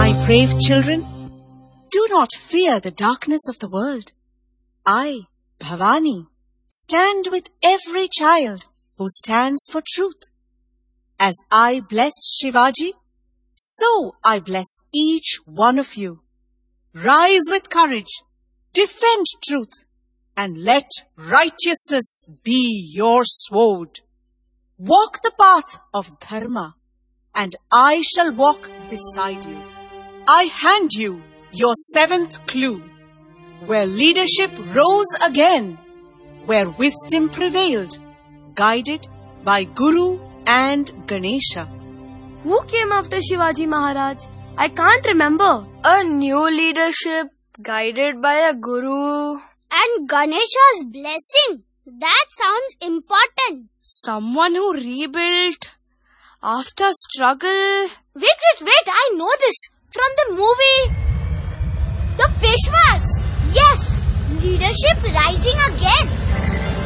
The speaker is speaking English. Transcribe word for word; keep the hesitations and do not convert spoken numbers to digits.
My brave children, do not fear the darkness of the world. I, Bhavani, stand with every child who stands for truth. As I blessed Shivaji, so I bless each one of you. Rise with courage, defend truth, and let righteousness be your sword. Walk the path of Dharma, and I shall walk beside you. I hand you your seventh clue, where leadership rose again, where wisdom prevailed, guided by Guru and Ganesha. Who came after Shivaji Maharaj? I can't remember. A new leadership guided by a guru. And Ganesha's blessing. That sounds important. Someone who rebuilt after struggle. Wait, wait, wait. I know this. From the movie The Peshwas. Yes. Leadership rising again.